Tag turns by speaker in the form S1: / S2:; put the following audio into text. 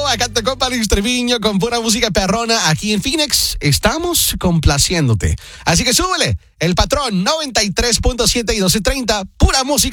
S1: acá te compa Luis Treviño con pura música perrona aquí en Phoenix. Estamos complaciéndote. Así que súbele, el patrón 93.7 y 1230, pura música.